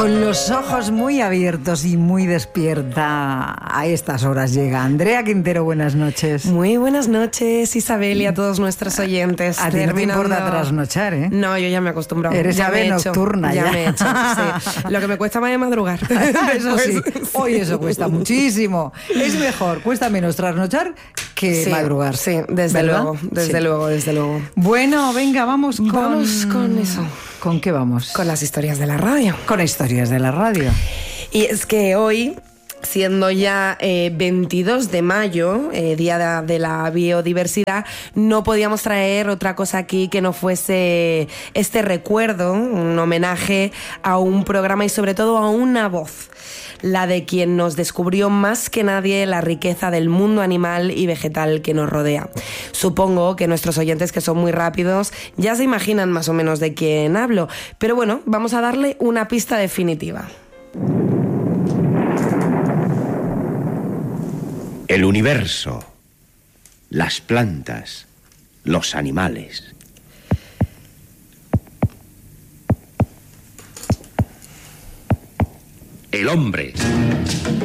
Con los ojos muy abiertos y muy despierta, a estas horas llega Andrea Quintero. Buenas noches. Muy buenas noches, Isabel, y a todos nuestros oyentes. A ti no te importa trasnochar, ¿eh? No, yo ya me he acostumbrado. Eres ya ave nocturna. Ya me he hecho, sí. Lo que me cuesta más es madrugar. Eso sí, hoy eso cuesta muchísimo. Es mejor, cuesta menos trasnochar que madrugar. Sí, desde luego, desde luego. Bueno, venga, vamos con eso. ¿Con qué vamos? Con las historias de la radio. Con historias de la radio. Y es que hoy, siendo ya 22 de mayo, Día de la Biodiversidad, no podíamos traer otra cosa aquí que no fuese este recuerdo, un homenaje a un programa y sobre todo a una voz, la de quien nos descubrió más que nadie la riqueza del mundo animal y vegetal que nos rodea. Supongo que nuestros oyentes, que son muy rápidos, ya se imaginan más o menos de quién hablo, pero bueno, vamos a darle una pista definitiva. El universo, las plantas, los animales. El hombre.